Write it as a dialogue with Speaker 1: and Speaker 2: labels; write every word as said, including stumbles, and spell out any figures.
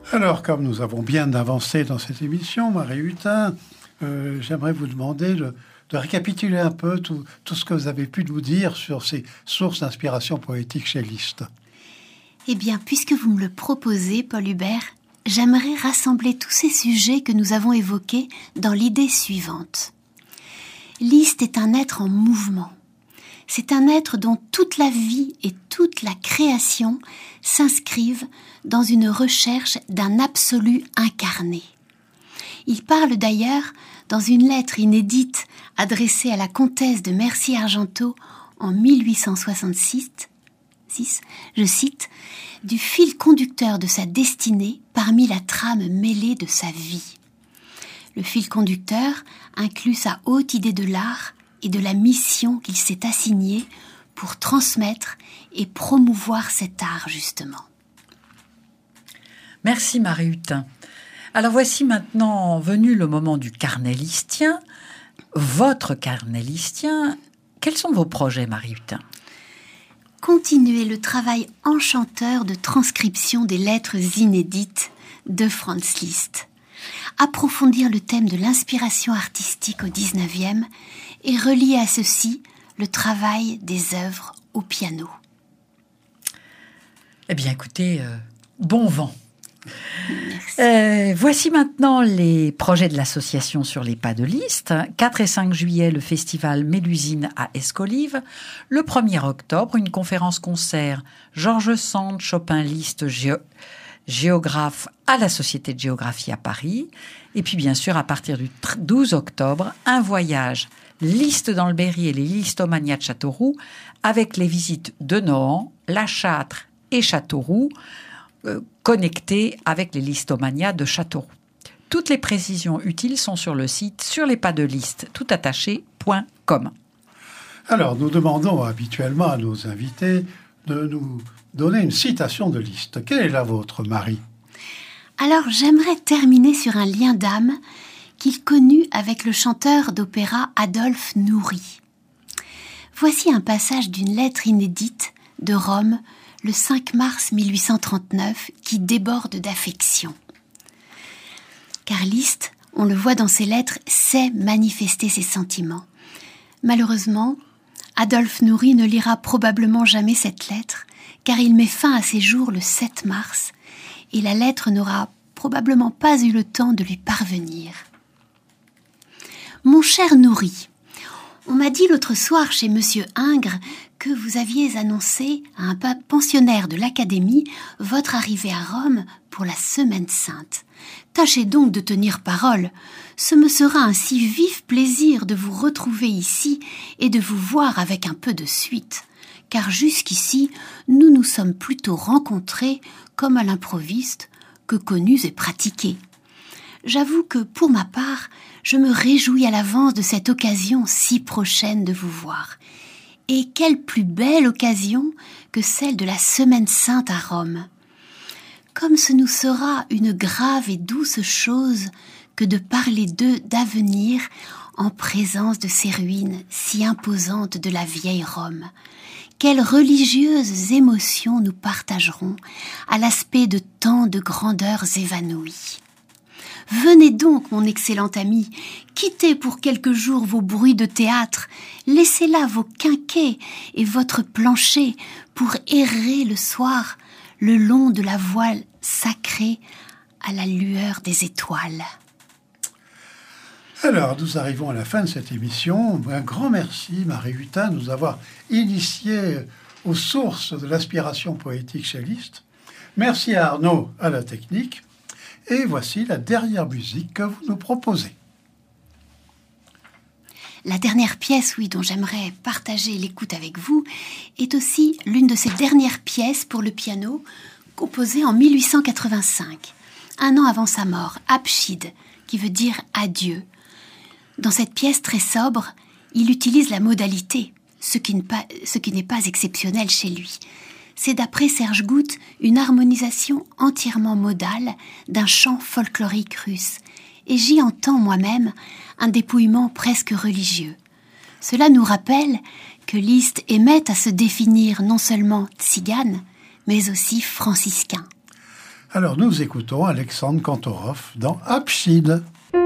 Speaker 1: Alors, comme nous avons bien avancé dans cette émission, Marie Hutin, euh, j'aimerais vous demander de, de récapituler un peu tout, tout ce que vous avez pu nous dire sur ces sources d'inspiration poétique chez Liszt.
Speaker 2: Eh bien, puisque vous me le proposez, Paul Hubert, j'aimerais rassembler tous ces sujets que nous avons évoqués dans l'idée suivante. Liszt est un être en mouvement. C'est un être dont toute la vie et toute la création s'inscrivent dans une recherche d'un absolu incarné. Il parle d'ailleurs, dans une lettre inédite adressée à la comtesse de Mercy-Argenteau en mille huit cent soixante-six, je cite, « du fil conducteur de sa destinée parmi la trame mêlée de sa vie ». Le fil conducteur inclut sa haute idée de l'art et de la mission qu'il s'est assignée pour transmettre et promouvoir cet art, justement.
Speaker 3: Merci Marie Hutin. Alors voici maintenant venu le moment du carnet listien. Votre carnet listien, quels sont vos projets, Marie Hutin ?
Speaker 2: Continuer le travail enchanteur de transcription des lettres inédites de Franz Liszt. Approfondir le thème de l'inspiration artistique au dix-neuvième et relier à ceci le travail des œuvres au piano.
Speaker 3: Eh bien, écoutez, euh, bon vent. Euh, voici maintenant les projets de l'association sur les pas de Liszt. quatre et cinq juillet, le festival Mélusine à Escolives. Le premier octobre, une conférence-concert Georges Sand, Chopin, Liszt, Gé- géographe à la Société de géographie à Paris. Et puis, bien sûr, à partir du douze octobre, un voyage Liszt dans le Berry et les Lisztomanias de Châteauroux avec les visites de Nohant, La Châtre et Châteauroux, euh, connectés avec les Lisztomanias de Châteauroux. Toutes les précisions utiles sont sur le site sur les pas de Liszt toutattaché point com.
Speaker 1: Alors, nous demandons habituellement à nos invités de nous donner une citation de Liszt. Quelle est la vôtre, Marie ?
Speaker 2: Alors, j'aimerais terminer sur un lien d'âme qu'il connut avec le chanteur d'opéra Adolphe Nourry. Voici un passage d'une lettre inédite de Rome le cinq mars mille huit cent trente-neuf qui déborde d'affection. Car Liszt, on le voit dans ses lettres, sait manifester ses sentiments. Malheureusement, Adolphe Nourry ne lira probablement jamais cette lettre, car il met fin à ses jours le sept mars, et la lettre n'aura probablement pas eu le temps de lui parvenir. Mon cher Nourry, on m'a dit l'autre soir chez Monsieur Ingres que vous aviez annoncé à un pensionnaire de l'Académie votre arrivée à Rome pour la Semaine Sainte. Tâchez donc de tenir parole. Ce me sera un si vif plaisir de vous retrouver ici et de vous voir avec un peu de suite, car jusqu'ici, nous nous sommes plutôt rencontrés comme à l'improviste que connus et pratiqués. J'avoue que, pour ma part, je me réjouis à l'avance de cette occasion si prochaine de vous voir. Et quelle plus belle occasion que celle de la Semaine Sainte à Rome. Comme ce nous sera une grave et douce chose que de parler d'eux d'avenir en présence de ces ruines si imposantes de la vieille Rome. Quelles religieuses émotions nous partagerons à l'aspect de tant de grandeurs évanouies. Venez donc, mon excellent ami, quittez pour quelques jours vos bruits de théâtre, laissez là vos quinquets et votre plancher pour errer le soir le long de la voile sacrée à la lueur des étoiles.
Speaker 1: Alors, nous arrivons à la fin de cette émission. Un grand merci, Marie Hutin, de nous avoir initiés aux sources de l'inspiration poétique chez Liszt. Merci à Arnaud à la technique. Et voici la dernière musique que vous nous proposez.
Speaker 2: La dernière pièce, oui, dont j'aimerais partager l'écoute avec vous, est aussi l'une de ces dernières pièces pour le piano, composée en mille huit cent quatre-vingt-cinq, un an avant sa mort, Abschied, qui veut dire adieu. Dans cette pièce très sobre, il utilise la modalité, ce qui n'est pas, ce qui n'est pas exceptionnel chez lui. C'est d'après Serge Goutte une harmonisation entièrement modale d'un chant folklorique russe, et j'y entends moi-même un dépouillement presque religieux. Cela nous rappelle que Liszt aimait à se définir non seulement tzigane, mais aussi franciscain.
Speaker 1: Alors nous écoutons Alexandre Kantorov dans Abschied.